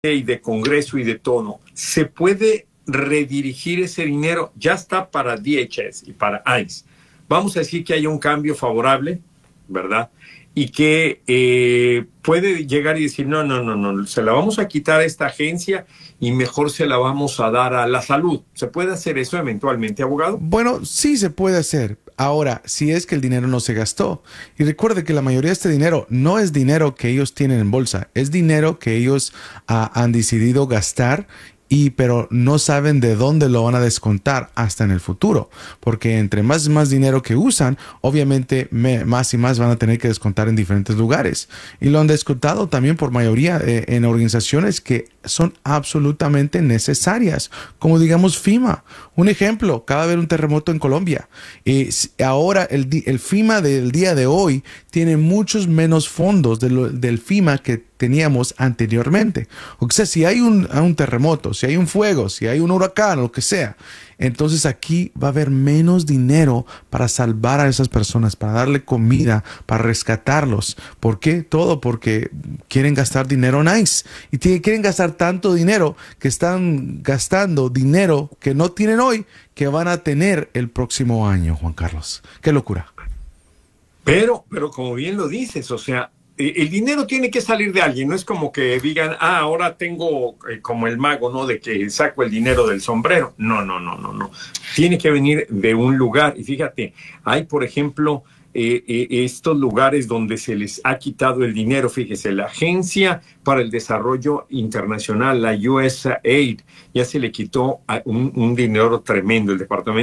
y de Congreso y de todo, ¿se puede redirigir ese dinero? Ya está para DHS y para ICE. Vamos a decir que haya un cambio favorable, ¿verdad? Y que puede llegar y decir, no, se la vamos a quitar a esta agencia y mejor se la vamos a dar a la salud. ¿Se puede hacer eso eventualmente, abogado? Bueno, sí se puede hacer. Ahora, si es que el dinero no se gastó. Y recuerde que la mayoría de este dinero no es dinero que ellos tienen en bolsa, es dinero que ellos han decidido gastar. Pero no saben de dónde lo van a descontar hasta en el futuro, porque entre más dinero que usan, obviamente más y más van a tener que descontar en diferentes lugares. Y lo han descontado también por mayoría en organizaciones que son absolutamente necesarias, como digamos FEMA. Un ejemplo, acaba de haber un terremoto en Colombia. Ahora el FEMA del día de hoy tiene muchos menos fondos del FEMA que teníamos anteriormente. O sea, si hay un terremoto, si hay un fuego, si hay un huracán, lo que sea, entonces aquí va a haber menos dinero para salvar a esas personas, para darle comida, para rescatarlos. ¿Por qué? Todo porque quieren gastar dinero en ICE. Y quieren gastar tanto dinero que están gastando dinero que no tienen hoy, que van a tener el próximo año, Juan Carlos. ¡Qué locura! Pero como bien lo dices, o sea, el dinero tiene que salir de alguien, no es como que digan, ahora tengo como el mago, ¿no? De que saco el dinero del sombrero. No. Tiene que venir de un lugar. Y fíjate, hay, por ejemplo, estos lugares donde se les ha quitado el dinero. Fíjese, la Agencia para el Desarrollo Internacional, la USAID, ya se le quitó un dinero tremendo. El Departamento